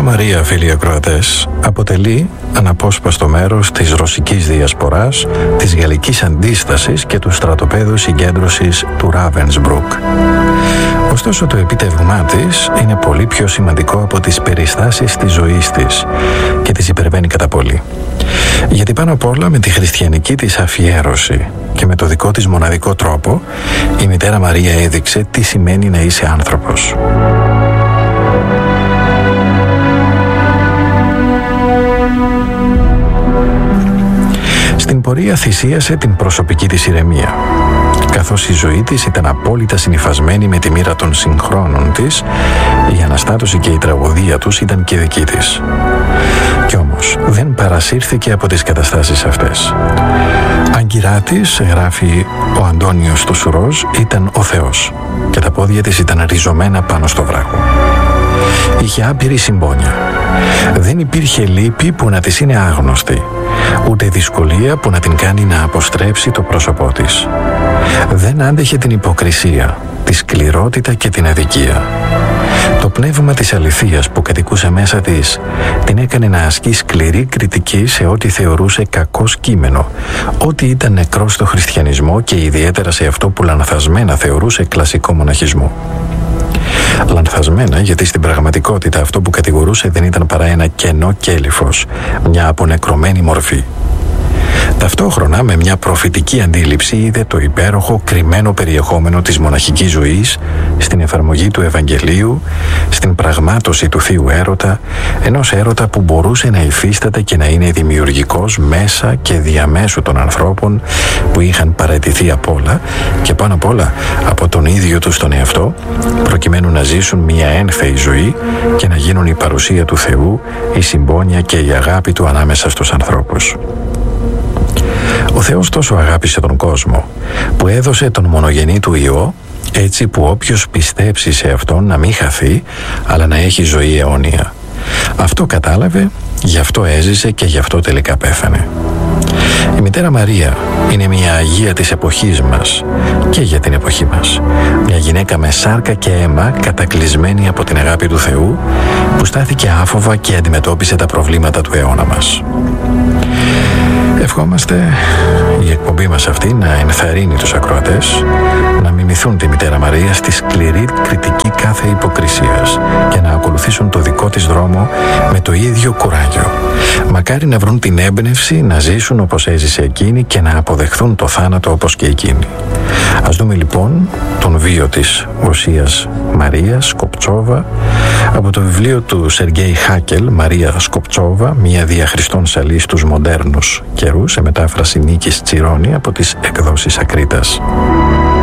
Μαρία, φίλοι ακροατές, αποτελεί αναπόσπαστο μέρος της ρωσικής διασποράς, της γαλλικής αντίστασης και του στρατοπέδου συγκέντρωσης του Ravensbrück. Ωστόσο, το επίτευγμά της είναι πολύ πιο σημαντικό από τις περιστάσεις της ζωής της και τις υπερβαίνει κατά πολύ. Γιατί πάνω απ' όλα με τη χριστιανική της αφιέρωση και με το δικό της μοναδικό τρόπο, η μητέρα Μαρία έδειξε τι σημαίνει να είσαι άνθρωπος. Στην πορεία θυσίασε την προσωπική της ηρεμία. Καθώς η ζωή της ήταν απόλυτα συνυφασμένη με τη μοίρα των συγχρόνων της, η αναστάτωση και η τραγωδία τους ήταν και δική της. Κι όμως δεν παρασύρθηκε από τις καταστάσεις αυτές. Άγκυρά της, γράφει ο Αντώνιος του Σουρός, ήταν ο Θεός και τα πόδια της ήταν ριζωμένα πάνω στο βράχο. Είχε άπειρη συμπόνια. Δεν υπήρχε λύπη που να της είναι άγνωστη, ούτε δυσκολία που να την κάνει να αποστρέψει το πρόσωπό της. Δεν άντεχε την υποκρισία, τη σκληρότητα και την αδικία. Το πνεύμα της αληθείας που κατοικούσε μέσα της την έκανε να ασκεί σκληρή κριτική σε ό,τι θεωρούσε κακό κείμενο, ό,τι ήταν νεκρό στο χριστιανισμό και ιδιαίτερα σε αυτό που λανθασμένα θεωρούσε κλασικό μοναχισμό. Λανθασμένα, γιατί στην πραγματικότητα αυτό που κατηγορούσε δεν ήταν παρά ένα κενό κέλυφος, μια απονεκρωμένη μορφή. Ταυτόχρονα, με μια προφητική αντίληψη, είδε το υπέροχο κρυμμένο περιεχόμενο της μοναχικής ζωής στην εφαρμογή του Ευαγγελίου, στην πραγμάτωση του θείου έρωτα, ενός έρωτα που μπορούσε να υφίσταται και να είναι δημιουργικός μέσα και διαμέσου των ανθρώπων που είχαν παραιτηθεί απ' όλα και πάνω απ' όλα από τον ίδιο τους τον εαυτό, προκειμένου να ζήσουν μια ένθεη ζωή και να γίνουν η παρουσία του Θεού, η συμπόνια και η αγάπη του ανάμεσα στους ανθρώπους. Ο Θεός τόσο αγάπησε τον κόσμο που έδωσε τον μονογενή του Υιό, έτσι που όποιος πιστέψει σε Αυτόν να μην χαθεί, αλλά να έχει ζωή αιώνια. Αυτό κατάλαβε, γι' αυτό έζησε και γι' αυτό τελικά πέθανε. Η μητέρα Μαρία είναι μια Αγία της εποχής μας και για την εποχή μας. Μια γυναίκα με σάρκα και αίμα, κατακλυσμένη από την αγάπη του Θεού, που στάθηκε άφοβα και αντιμετώπισε τα προβλήματα του αιώνα μας. Ευχόμαστε η εκπομπή μας αυτή να ενθαρρύνει τους ακροατές να μιμηθούν τη μητέρα Μαρία στη σκληρή κριτική κάθε υποκρισίας και να ακολουθήσουν το δικό της δρόμο με το ίδιο κουράγιο. Μακάρι να βρουν την έμπνευση να ζήσουν όπως έζησε εκείνη και να αποδεχθούν το θάνατο όπως και εκείνη. Ας δούμε λοιπόν τον βίο της Οσίας Μαρία Σκοπτσόβα από το βιβλίο του Σεργέη Χάκελ, Μαρία Σκοπτσόβα, μια διαχριστών σαλή στους μοντέρνους καιρούς, σε μετάφραση Νίκης Τσιρόνη από τις εκδόσεις Ακρίτας.